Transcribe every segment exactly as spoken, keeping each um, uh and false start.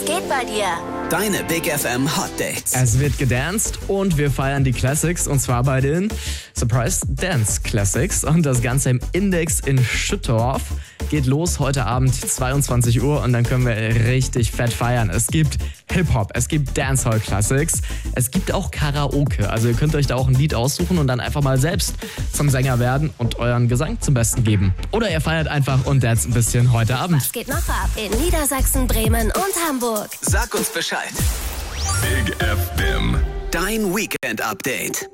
geht bei dir? Deine Big F M Hot Dates. Es wird gedanced und wir feiern die Classics und zwar bei den Surprise Dance Classics und das Ganze im Index in Schüttorf. Geht los heute Abend zweiundzwanzig Uhr und dann können wir richtig fett feiern. Es gibt Hip-Hop, es gibt Dancehall Classics, es gibt auch Karaoke. Also ihr könnt euch da auch ein Lied aussuchen und dann einfach mal selbst zum Sänger werden und euren Gesang zum Besten geben. Oder ihr feiert einfach und dance ein bisschen heute Abend. Was geht noch ab in Niedersachsen, Bremen und Hamburg? Sag uns Bescheid. Big F M. Dein Weekend Update.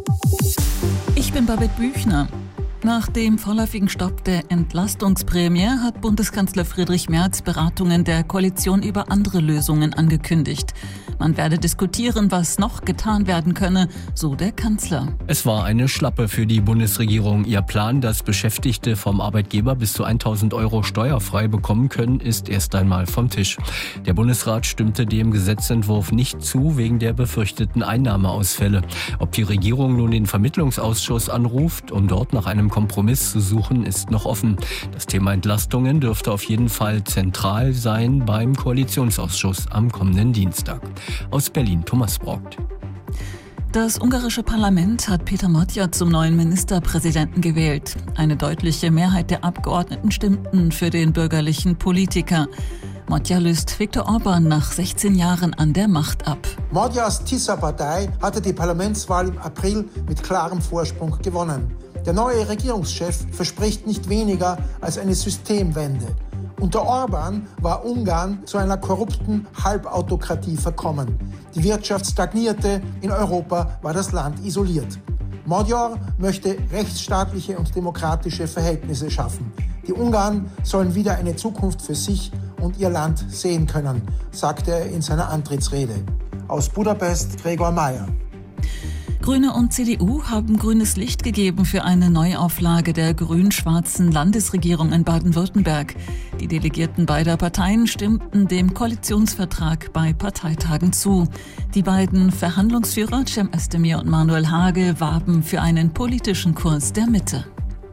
Ich bin Babette Büchner. Nach dem vorläufigen Stopp der Entlastungsprämie hat Bundeskanzler Friedrich Merz Beratungen der Koalition über andere Lösungen angekündigt. Man werde diskutieren, was noch getan werden könne, so der Kanzler. Es war eine Schlappe für die Bundesregierung. Ihr Plan, dass Beschäftigte vom Arbeitgeber bis zu tausend Euro steuerfrei bekommen können, ist erst einmal vom Tisch. Der Bundesrat stimmte dem Gesetzentwurf nicht zu, wegen der befürchteten Einnahmeausfälle. Ob die Regierung nun den Vermittlungsausschuss anruft, um dort nach einem Kompromiss zu suchen, ist noch offen. Das Thema Entlastungen dürfte auf jeden Fall zentral sein beim Koalitionsausschuss am kommenden Dienstag. Aus Berlin, Thomas Brockt. Das ungarische Parlament hat Péter Matya zum neuen Ministerpräsidenten gewählt. Eine deutliche Mehrheit der Abgeordneten stimmten für den bürgerlichen Politiker. Matya löst Viktor Orbán nach sechzehn Jahren an der Macht ab. Magyas Tisza-Partei hatte die Parlamentswahl im April mit klarem Vorsprung gewonnen. Der neue Regierungschef verspricht nicht weniger als eine Systemwende. Unter Orbán war Ungarn zu einer korrupten Halbautokratie verkommen. Die Wirtschaft stagnierte, in Europa war das Land isoliert. Magyar möchte rechtsstaatliche und demokratische Verhältnisse schaffen. Die Ungarn sollen wieder eine Zukunft für sich und ihr Land sehen können, sagte er in seiner Antrittsrede. Aus Budapest, Gregor Mayer. Grüne und C D U haben grünes Licht gegeben für eine Neuauflage der grün-schwarzen Landesregierung in Baden-Württemberg. Die Delegierten beider Parteien stimmten dem Koalitionsvertrag bei Parteitagen zu. Die beiden Verhandlungsführer Cem Özdemir und Manuel Hage warben für einen politischen Kurs der Mitte.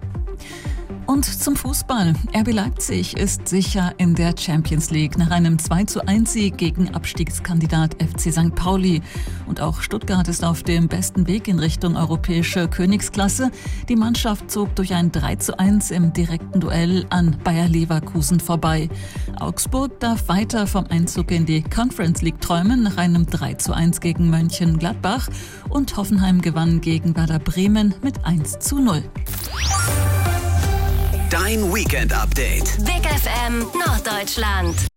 Und zum Fußball. R B Leipzig ist sicher in der Champions League nach einem zwei zu eins Sieg gegen Abstiegskandidat F C Sankt Pauli. Und auch Stuttgart ist auf dem besten Weg in Richtung europäische Königsklasse. Die Mannschaft zog durch ein drei zu eins im direkten Duell an Bayer Leverkusen vorbei. Augsburg darf weiter vom Einzug in die Conference League träumen nach einem drei zu eins gegen Mönchengladbach. Und Hoffenheim gewann gegen Werder Bremen mit eins zu null. Dein Weekend Update. Big F M Norddeutschland.